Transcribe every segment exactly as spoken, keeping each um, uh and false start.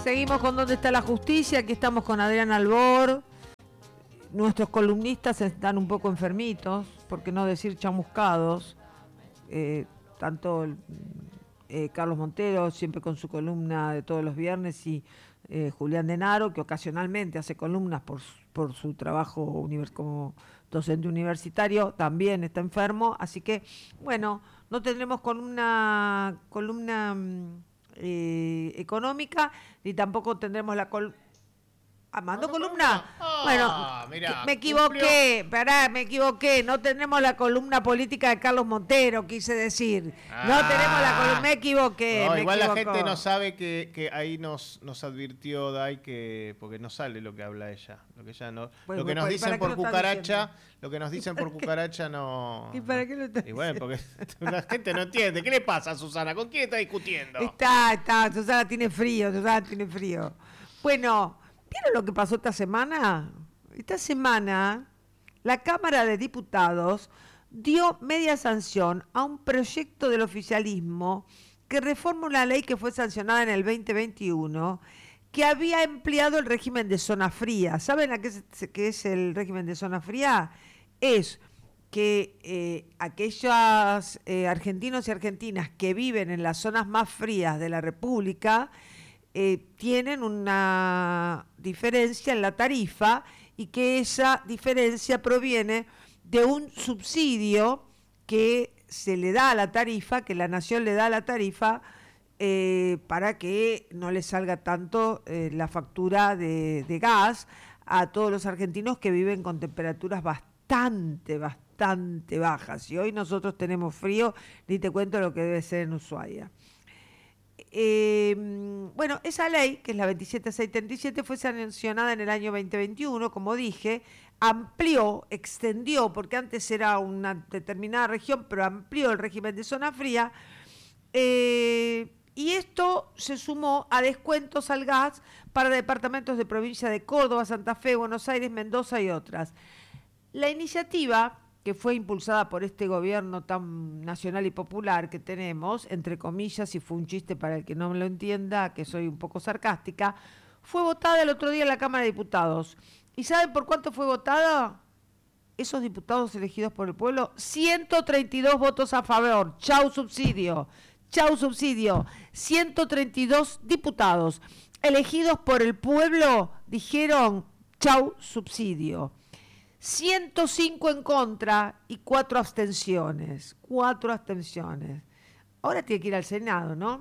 Seguimos con ¿Dónde está la justicia? Aquí estamos con Adrián Albor. Nuestros columnistas están un poco enfermitos, por qué no decir chamuscados. Eh, tanto eh, Carlos Montero, siempre con su columna de todos los viernes, y eh, Julián Denaro, que ocasionalmente hace columnas por, por su trabajo univers- como docente universitario, también está enfermo. Así que, bueno, no tendremos columna, columna eh, económica, ni tampoco tendremos la columna. ¿Amando columna? Ah, Bueno, mirá, me equivoqué, cumplió. pará, me equivoqué. No tenemos la columna política de Carlos Montero, quise decir. Ah. No tenemos la columna, me equivoqué. No, me igual equivocó. la gente no sabe que, que ahí nos, nos advirtió Dai que porque no sale lo que habla ella. Lo que ella no, Bueno, lo que nos ¿para dicen qué por lo estás cucaracha, diciendo? lo que nos dicen por cucaracha no. ¿Y para qué lo estás Y bueno, porque la gente no entiende. ¿Qué le pasa a Susana? ¿Con quién está discutiendo? Está, está, Susana tiene frío, Susana tiene frío. Bueno, ¿vieron lo que pasó esta semana? Esta semana la Cámara de Diputados dio media sanción a un proyecto del oficialismo que reforma una ley que fue sancionada en el veinte veintiuno, que había empleado el régimen de zona fría. ¿Saben a qué, se, qué es el régimen de zona fría? Es que eh, aquellos eh, argentinos y argentinas que viven en las zonas más frías de la República eh, tienen una diferencia en la tarifa, y que esa diferencia proviene de un subsidio que se le da a la tarifa, que la nación le da a la tarifa, eh, para que no le salga tanto eh, la factura de, de gas a todos los argentinos que viven con temperaturas bastante, bastante bajas. Y hoy nosotros tenemos frío, ni te cuento lo que debe ser en Ushuaia. Eh, bueno, esa ley, que es la veintisiete mil seiscientos setenta y siete, fue sancionada en el año veinte veintiuno, como dije, amplió, extendió, porque antes era una determinada región, pero amplió el régimen de zona fría, eh, y esto se sumó a descuentos al gas para departamentos de provincia de Córdoba, Santa Fe, Buenos Aires, Mendoza y otras. La iniciativa, que fue impulsada por este gobierno tan nacional y popular que tenemos, entre comillas, y fue un chiste para el que no me lo entienda, que soy un poco sarcástica, fue votada el otro día en la Cámara de Diputados. ¿Y saben por cuánto fue votada? Esos diputados elegidos por el pueblo, ciento treinta y dos votos a favor. Chau subsidio, chau subsidio. ciento treinta y dos diputados elegidos por el pueblo dijeron chau subsidio. ciento cinco en contra y cuatro abstenciones. Cuatro abstenciones. Ahora tiene que ir al Senado, ¿no?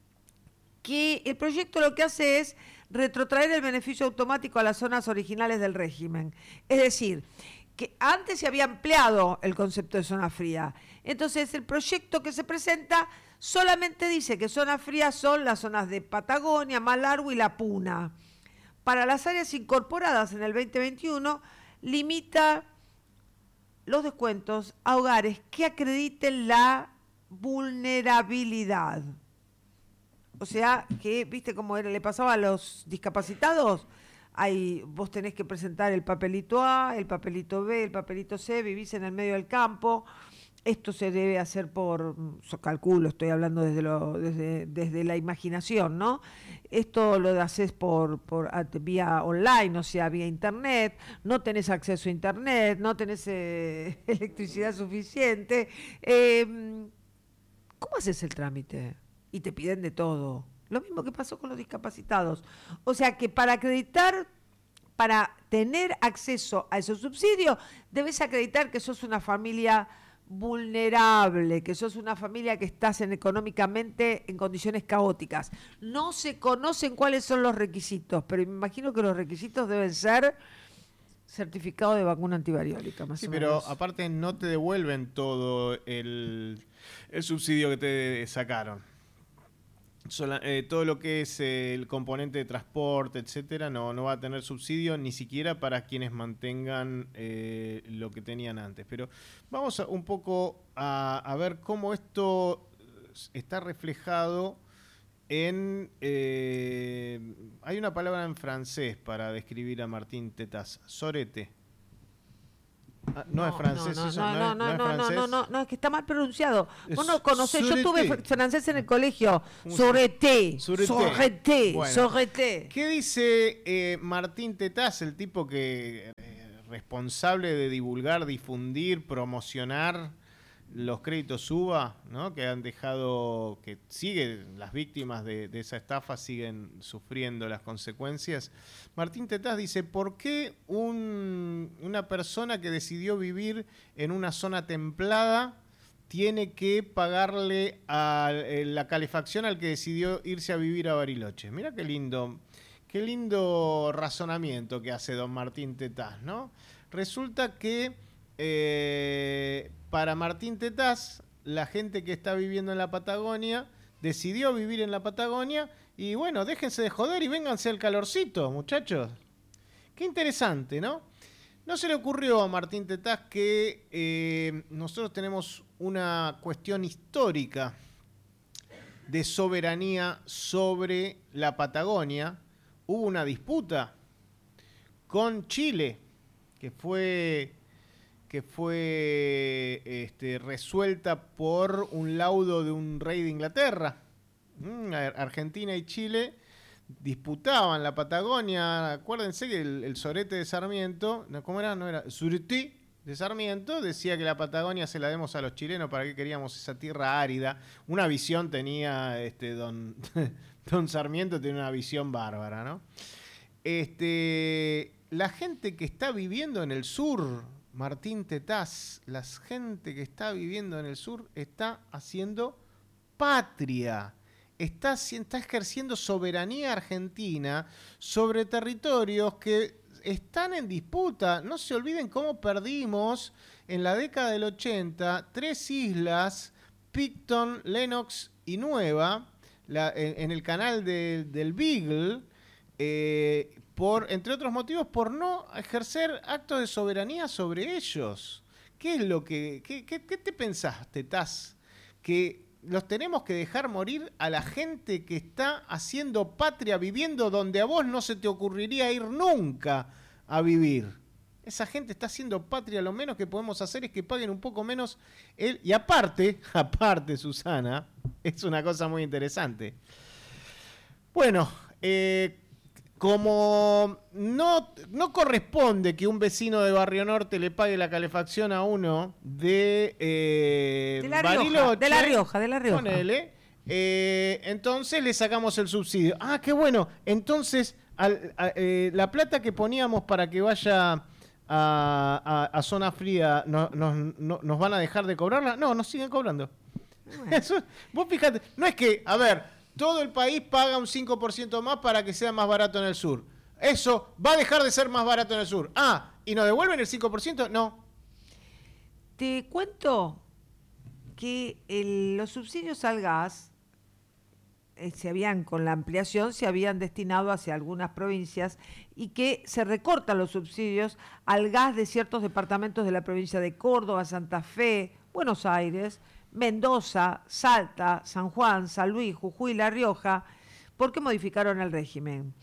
Que el proyecto lo que hace es retrotraer el beneficio automático a las zonas originales del régimen. Es decir, que antes se había empleado el concepto de zona fría. Entonces, el proyecto que se presenta solamente dice que zonas frías son las zonas de Patagonia, Malargüe y La Puna. Para las áreas incorporadas en el veinte veintiuno, limita los descuentos a hogares que acrediten la vulnerabilidad. O sea, que, viste cómo era, le pasaba a los discapacitados. Hay, vos tenés que presentar el papelito A, el papelito B, el papelito C, vivís en el medio del campo. Esto se debe hacer por, yo calculo, estoy hablando desde lo, desde, desde la imaginación, ¿no? Esto lo haces por, por vía online, o sea, vía internet. No tenés acceso a internet, no tenés eh, electricidad suficiente. Eh, ¿Cómo haces el trámite? Y te piden de todo. Lo mismo que pasó con los discapacitados. O sea que para acreditar, para tener acceso a esos subsidios, debes acreditar que sos una familia vulnerable, que sos una familia que estás en, económicamente en condiciones caóticas. No se conocen cuáles son los requisitos, pero me imagino que los requisitos deben ser certificado de vacuna antivariólica, más sí, o pero menos. aparte no te devuelven todo el, el subsidio que te sacaron. Sola, eh, todo lo que es eh, el componente de transporte, etcétera, no, no va a tener subsidio ni siquiera para quienes mantengan eh, lo que tenían antes. Pero vamos a, un poco a, a ver cómo esto está reflejado en... Eh, hay una palabra en francés para describir a Martín Tetaz, sorete. Ah, no, no es francés no, eso, no, no, no, es, no, no, es no, francés. no, no, no, es que está mal pronunciado. Vos no conocés, yo Surete. tuve francés en el colegio. ¿Cómo se- Sorete, Surete. sorete, Bueno. sorete. ¿Qué dice eh, Martín Tetaz, el tipo que eh, responsable de divulgar, difundir, promocionar los créditos UBA, ¿no? Que han dejado, que siguen, las víctimas de, de esa estafa siguen sufriendo las consecuencias? Martín Tetaz dice, ¿por qué un, una persona que decidió vivir en una zona templada tiene que pagarle a la calefacción al que decidió irse a vivir a Bariloche? Mira qué lindo, qué lindo razonamiento que hace don Martín Tetaz, ¿no? Resulta que eh, para Martín Tetaz, la gente que está viviendo en la Patagonia decidió vivir en la Patagonia y bueno, déjense de joder y vénganse al calorcito, muchachos. Qué interesante, ¿no? No se le ocurrió a Martín Tetaz que eh, nosotros tenemos una cuestión histórica de soberanía sobre la Patagonia. Hubo una disputa con Chile que fue, que fue este, resuelta por un laudo de un rey de Inglaterra. Mm, Argentina y Chile disputaban la Patagonia. Acuérdense que el, el sorete de Sarmiento, ¿cómo era? No era Surutí de Sarmiento, decía que la Patagonia se la demos a los chilenos, para qué queríamos esa tierra árida. Una visión tenía este don, don Sarmiento, tenía una visión bárbara, ¿no? Este, la gente que está viviendo en el sur, Martín Tetaz, la gente que está viviendo en el sur está haciendo patria. Está, está ejerciendo soberanía argentina sobre territorios que están en disputa. No se olviden cómo perdimos en la década del ochenta tres islas, Picton, Lennox y Nueva, la, en, en el canal de, del Beagle, eh, por, entre otros motivos, por no ejercer actos de soberanía sobre ellos. ¿Qué es lo que, qué, qué, qué te pensás, Tetaz? Que los tenemos que dejar morir a la gente que está haciendo patria, viviendo donde a vos no se te ocurriría ir nunca a vivir. Esa gente está haciendo patria, lo menos que podemos hacer es que paguen un poco menos. El, y aparte, aparte, Susana, es una cosa muy interesante. Bueno, eh, como no, no corresponde que un vecino de Barrio Norte le pague la calefacción a uno de, eh, de la Bariloche, Rioja, de la Rioja, de la Rioja. Ponele, eh, entonces le sacamos el subsidio. Ah, qué bueno. Entonces, al, a, eh, la plata que poníamos para que vaya a, a, a zona fría, no, no, no, ¿nos van a dejar de cobrarla? No, nos siguen cobrando. Bueno. Eso, vos fíjate, no es que, a ver, todo el país paga un cinco por ciento más para que sea más barato en el sur. Eso va a dejar de ser más barato en el sur. Ah, ¿y nos devuelven el cinco por ciento? No. Te cuento que el, los subsidios al gas eh, se habían, con la ampliación, se habían destinado hacia algunas provincias y que se recortan los subsidios al gas de ciertos departamentos de la provincia de Córdoba, Santa Fe, Buenos Aires, Mendoza, Salta, San Juan, San Luis, Jujuy, La Rioja, porque modificaron el régimen.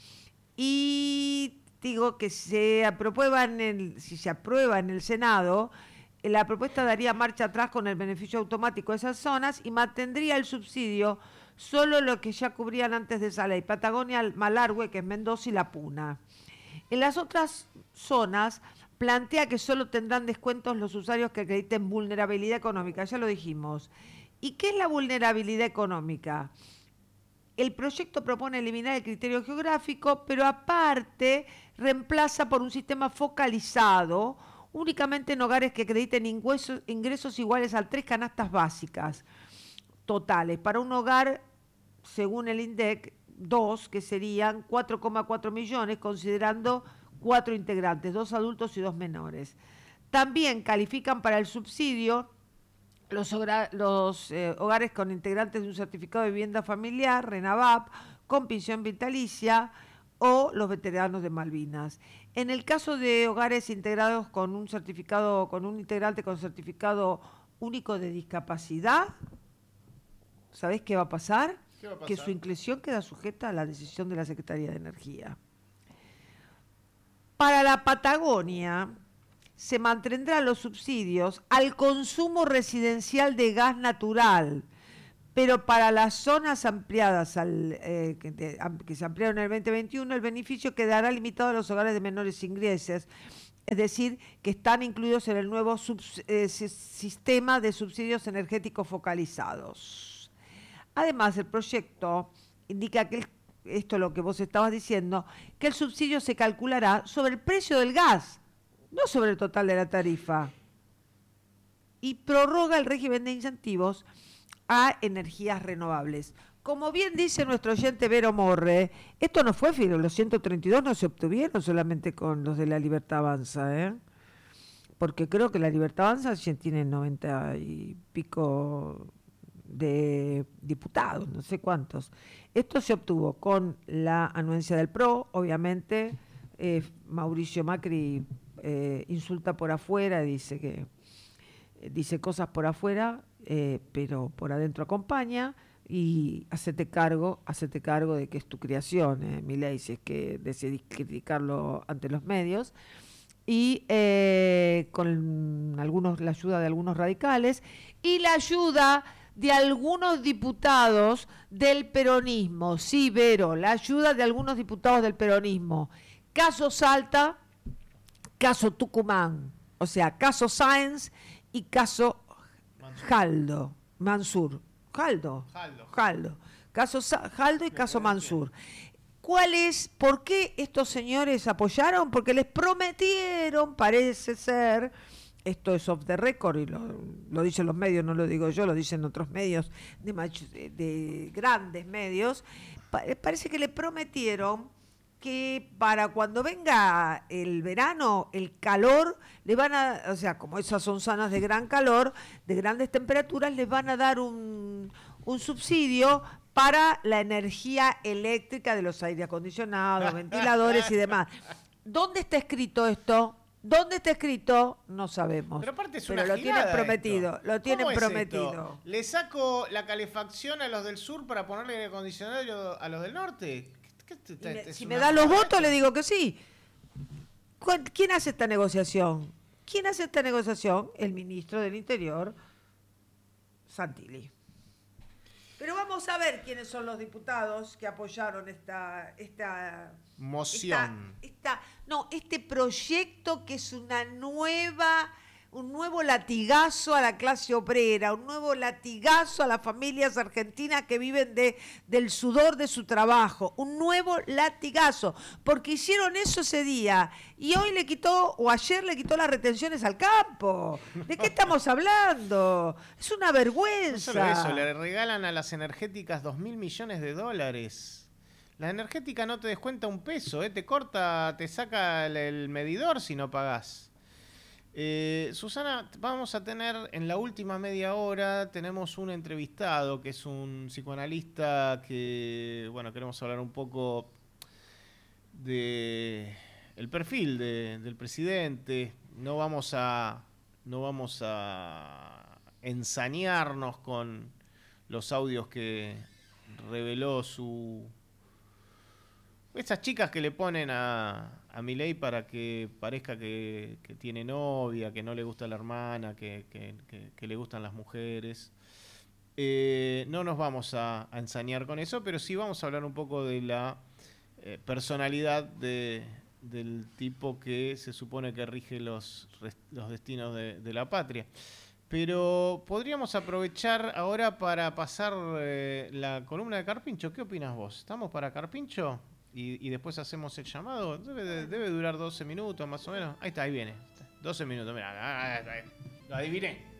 Y digo que se aprueba en el, si se aprueba en el Senado, la propuesta daría marcha atrás con el beneficio automático de esas zonas y mantendría el subsidio solo lo que ya cubrían antes de esa ley, Patagonia, Malargüe, que es Mendoza, y La Puna. En las otras zonas plantea que solo tendrán descuentos los usuarios que acrediten vulnerabilidad económica, ya lo dijimos. ¿Y qué es la vulnerabilidad económica? El proyecto propone eliminar el criterio geográfico, pero aparte reemplaza por un sistema focalizado, únicamente en hogares que acrediten ingresos, ingresos iguales a tres canastas básicas totales. Para un hogar, según el INDEC, dos, que serían cuatro coma cuatro millones, considerando cuatro integrantes, dos adultos y dos menores. También califican para el subsidio los, hogar, los eh, hogares con integrantes de un certificado de vivienda familiar, RENAVAP, con pensión vitalicia, o los veteranos de Malvinas. En el caso de hogares integrados con un certificado, con un integrante con certificado único de discapacidad, ¿sabés qué va a pasar? ¿Qué va a pasar? Que su inclusión queda sujeta a la decisión de la Secretaría de Energía. Para la Patagonia se mantendrán los subsidios al consumo residencial de gas natural, pero para las zonas ampliadas al, eh, que, de, que se ampliaron en el veinte veintiuno, el beneficio quedará limitado a los hogares de menores ingresos, es decir, que están incluidos en el nuevo subs, eh, sistema de subsidios energéticos focalizados. Además, el proyecto indica que el, esto es lo que vos estabas diciendo, que el subsidio se calculará sobre el precio del gas, no sobre el total de la tarifa, y prorroga el régimen de incentivos a energías renovables. Como bien dice nuestro oyente Vero Morre, esto no fue filo, los ciento treinta y dos no se obtuvieron solamente con los de la Libertad Avanza, ¿eh? Porque creo que la Libertad Avanza ya tiene noventa y pico de diputados, no sé cuántos. Esto se obtuvo con la anuencia del P R O, obviamente. eh, Mauricio Macri eh, insulta por afuera, dice que eh, dice cosas por afuera, eh, pero por adentro acompaña, y hacete cargo, hacete cargo de que es tu creación, eh, Milei, si es que decidís criticarlo ante los medios. Y eh, con algunos, la ayuda de algunos radicales y la ayuda de algunos diputados del peronismo. Sí, Vero, la ayuda de algunos diputados del peronismo. Caso Salta, caso Tucumán, o sea, caso Sáenz y caso Mansur. Jaldo, Mansur. Jaldo, Jaldo. Jaldo. Caso Sa- Jaldo y caso Mansur. ¿Cuál es, por qué estos señores apoyaron? Porque les prometieron, parece ser, esto es off the record y lo, lo dicen los medios, no lo digo yo, lo dicen otros medios, de, mach- de, de grandes medios, pa- parece que le prometieron que para cuando venga el verano, el calor, le van a, o sea, como esas son zonas de gran calor, de grandes temperaturas, les van a dar un, un subsidio para la energía eléctrica de los aire acondicionados, ventiladores y demás. ¿Dónde está escrito esto? ¿Dónde está escrito? No sabemos. Pero aparte es Pero una lo tienen gilada prometido, esto. lo tienen ¿Cómo es prometido. esto? ¿Le saco la calefacción a los del sur para ponerle aire acondicionado a los del norte? ¿Qué, qué, Y me- es si una me da los jugada votos, esto? le digo que sí. ¿Cuál- ¿Quién hace esta negociación? ¿Quién hace esta negociación? El ministro del Interior, Santilli. Pero vamos a ver quiénes son los diputados que apoyaron esta, esta Moción. Esta, esta- no, este proyecto que es una nueva, un nuevo latigazo a la clase obrera, un nuevo latigazo a las familias argentinas que viven de, del sudor de su trabajo, un nuevo latigazo, porque hicieron eso ese día y hoy le quitó, o ayer le quitó las retenciones al campo. ¿De qué estamos hablando? Es una No vergüenza. solo eso, le regalan a las energéticas dos mil millones de dólares. La energética no te descuenta un peso, ¿eh? Te corta, te saca el, el medidor si no pagás. Eh, Susana, vamos a tener en la última media hora, tenemos un entrevistado que es un psicoanalista que, bueno, queremos hablar un poco de el perfil de, del presidente. No vamos a, no vamos a ensañarnos con los audios que reveló su... Esas chicas que le ponen a, a Milei para que parezca que, que tiene novia, que no le gusta la hermana, que, que, que, que le gustan las mujeres. Eh, no nos vamos a, a ensañar con eso, pero sí vamos a hablar un poco de la eh, personalidad de, del tipo que se supone que rige los, los destinos de, de la patria. Pero podríamos aprovechar ahora para pasar eh, la columna de Carpincho. ¿Qué opinas vos? ¿Estamos para Carpincho? Y, y después hacemos el llamado. Debe, debe durar doce minutos más o menos. Ahí está, ahí viene. doce minutos, mira. Lo adiviné.